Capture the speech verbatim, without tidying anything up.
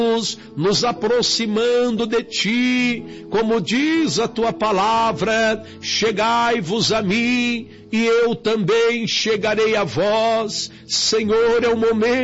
nos aproximando de Ti, como diz a Tua palavra, chegai-vos a mim, e eu também chegarei a vós. Senhor, é o momento